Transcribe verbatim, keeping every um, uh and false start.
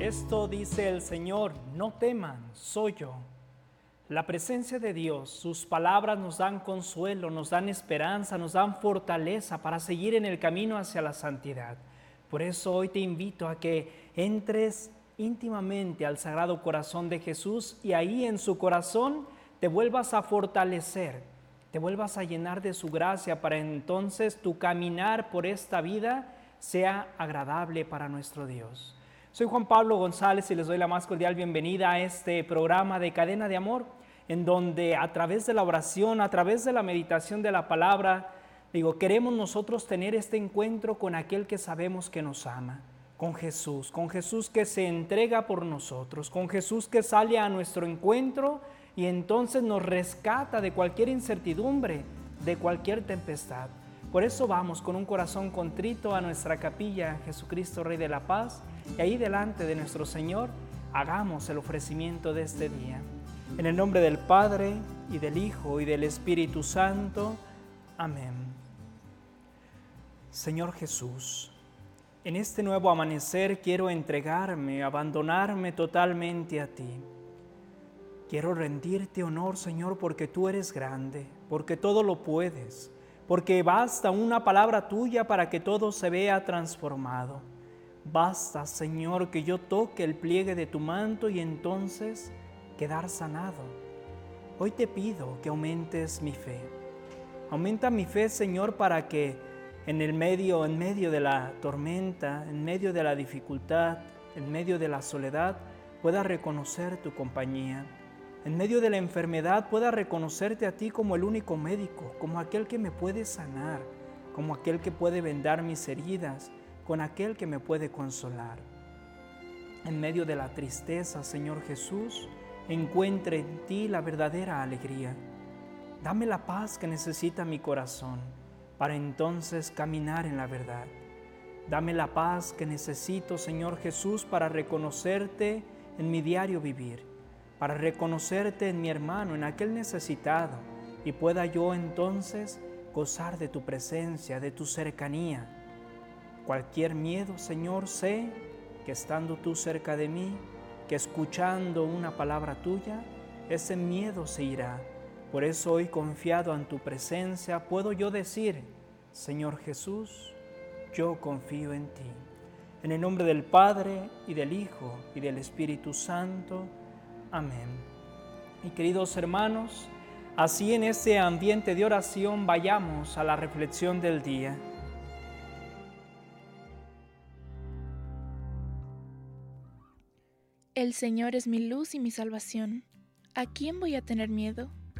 Esto dice el Señor, no teman, soy yo. La presencia de Dios, sus palabras nos dan consuelo, nos dan esperanza, nos dan fortaleza para seguir en el camino hacia la santidad. Por eso hoy te invito a que entres íntimamente al Sagrado Corazón de Jesús y ahí en su corazón te vuelvas a fortalecer, te vuelvas a llenar de su gracia para entonces tu caminar por esta vida sea agradable para nuestro Dios. Soy Juan Pablo González y les doy la más cordial bienvenida a este programa de Cadena de Amor, en donde a través de la oración, a través de la meditación de la palabra, digo, queremos nosotros tener este encuentro con aquel que sabemos que nos ama, con Jesús, con Jesús que se entrega por nosotros, con Jesús que sale a nuestro encuentro y entonces nos rescata de cualquier incertidumbre, de cualquier tempestad. Por eso vamos con un corazón contrito a nuestra capilla Jesucristo Rey de la Paz y ahí delante de nuestro Señor hagamos el ofrecimiento de este día. En el nombre del Padre y del Hijo y del Espíritu Santo. Amén. Señor Jesús, en este nuevo amanecer quiero entregarme, abandonarme totalmente a ti. Quiero rendirte honor, Señor, porque tú eres grande, porque todo lo puedes, porque basta una palabra tuya para que todo se vea transformado. Basta, Señor, que yo toque el pliegue de tu manto y entonces quedar sanado. Hoy te pido que aumentes mi fe. Aumenta mi fe, Señor, para que en el medio, en medio de la tormenta, en medio de la dificultad, en medio de la soledad, pueda reconocer tu compañía. En medio de la enfermedad pueda reconocerte a ti como el único médico, como aquel que me puede sanar, como aquel que puede vendar mis heridas, con aquel que me puede consolar. En medio de la tristeza, Señor Jesús, encuentre en ti la verdadera alegría. Dame la paz que necesita mi corazón para entonces caminar en la verdad. Dame la paz que necesito, Señor Jesús, para reconocerte en mi diario vivir, para reconocerte en mi hermano, en aquel necesitado, y pueda yo entonces gozar de tu presencia, de tu cercanía. Cualquier miedo, Señor, sé que estando tú cerca de mí, que escuchando una palabra tuya, ese miedo se irá. Por eso hoy, confiado en tu presencia, puedo yo decir, Señor Jesús, yo confío en ti. En el nombre del Padre, y del Hijo, y del Espíritu Santo. Amén. Y queridos hermanos, así en este ambiente de oración vayamos a la reflexión del día. El Señor es mi luz y mi salvación. ¿A quién voy a tener miedo?